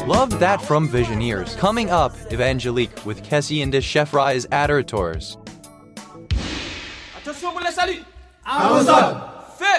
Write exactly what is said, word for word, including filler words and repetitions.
Love that from Visioneers. Coming up, Evangelique with Kessie and the Chef Rise Adorators. Attention, vous les salut. À vos ordres.